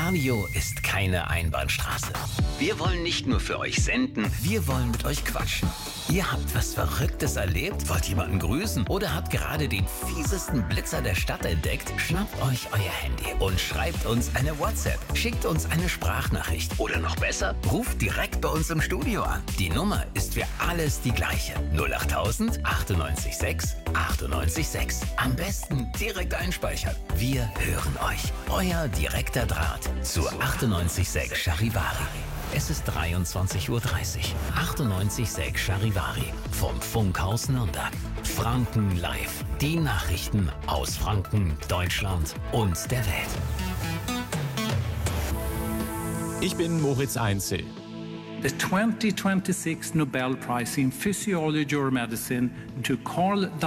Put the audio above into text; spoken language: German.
Radio ist keine Einbahnstraße. Wir wollen nicht nur für euch senden, wir wollen mit euch quatschen. Ihr habt was Verrücktes erlebt, wollt jemanden grüßen oder habt gerade den fiesesten Blitzer der Stadt entdeckt? Schnappt euch euer Handy und schreibt uns eine WhatsApp. Schickt uns eine Sprachnachricht oder noch besser, ruft direkt bei uns im Studio an. Die Nummer ist für alles die gleiche. 08000 98 6 98 6. Am besten direkt einspeichern. Wir hören euch. Euer direkter Draht zur 98.6 Charivari. Es ist 23:30 Uhr. 98.6 Charivari vom Funkhaus Nürnberg. Franken live. Die Nachrichten aus Franken, Deutschland und der Welt. Ich bin Moritz Einzel. The 2026 Nobel Prize in Physiology or Medicine to Carl